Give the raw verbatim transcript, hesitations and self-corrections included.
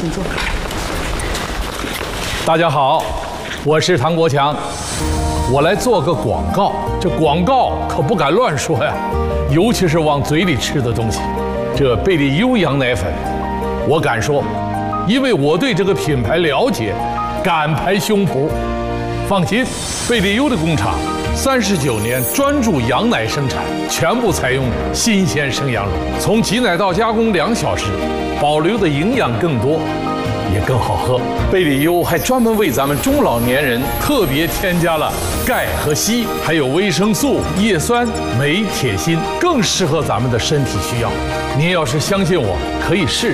请坐。 大家好，我是唐国强，我来做个广告。这广告可不敢乱说呀，尤其是往嘴里吃的东西。这贝利优羊奶粉，我敢说，因为我对这个品牌了解，敢拍胸脯。放心，贝利优的工厂三十九年专注羊奶生产，全部采用新鲜生羊乳，从挤奶到加工两小时，保留的营养更多，也更好喝。贝利优还专门为咱们中老年人特别添加了钙和硒，还有维生素、叶酸、镁、铁锌，更适合咱们的身体需要。您要是相信我，可以试试。